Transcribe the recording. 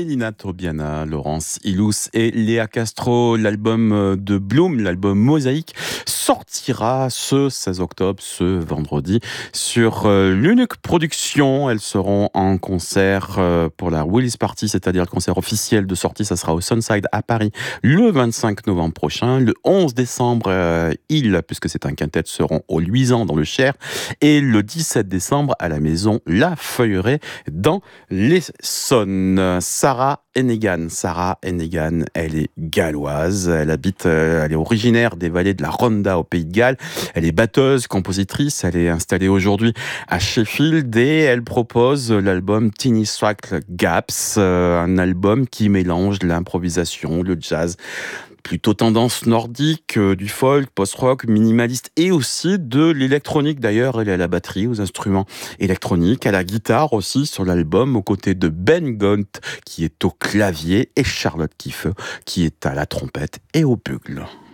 Mélina Tobiana, Laurence Ilous et Léa Castro. L'album de Bloom, l'album Mosaïque, sortira ce 16 octobre, ce vendredi, sur l'Unique Production. Elles seront en concert pour la Willis Party, c'est-à-dire le concert officiel de sortie. Ça sera au Sunside à Paris le 25 novembre prochain. Le 11 décembre, puisque c'est un quintet, seront au Luisan dans le Cher. Et le 17 décembre, à la maison La Feuilleraie dans l'Essonne. Sarah Hennegan, elle est galloise, elle est originaire des vallées de la Rhondda au Pays de Galles. Elle est batteuse, compositrice, elle est installée aujourd'hui à Sheffield et elle propose l'album Teeny Swag Gaps, un album qui mélange l'improvisation, le jazz, plutôt tendance nordique, du folk, post-rock, minimaliste et aussi de l'électronique. D'ailleurs, elle est à la batterie, aux instruments électroniques, à la guitare aussi sur l'album, aux côtés de Ben Gont qui est au clavier et Charlotte Kiefer qui est à la trompette et au bugle.